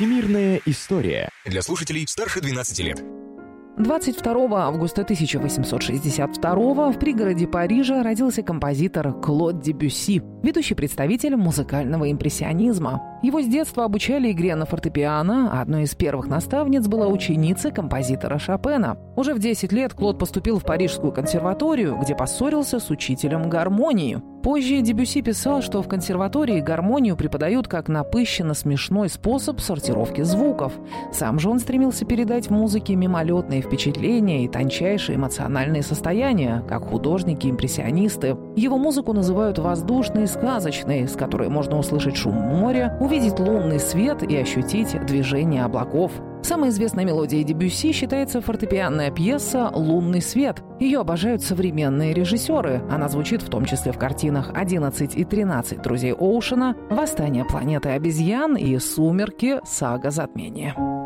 Всемирная история. Для слушателей старше 12 лет. 22 августа 1862 в пригороде Парижа родился композитор Клод Дебюсси, ведущий представитель музыкального импрессионизма. Его с детства обучали игре на фортепиано, а одной из первых наставниц была ученица композитора Шопена. Уже в 10 лет Клод поступил в Парижскую консерваторию, где поссорился с учителем гармонии. Позже Дебюсси писал, что в консерватории гармонию преподают как напыщенно-смешной способ сортировки звуков. Сам же он стремился передать в музыке мимолетные впечатления и тончайшие эмоциональные состояния, как художники-импрессионисты. Его музыку называют воздушной и сказочной, с которой можно услышать шум моря, увидеть лунный свет и ощутить движение облаков. Самой известной мелодией Дебюсси считается фортепианная пьеса «Лунный свет». Ее обожают современные режиссеры. Она звучит в том числе в картинах «11 и 13 друзей Оушена», «Восстание планеты обезьян» и «Сумерки. Сага затмения».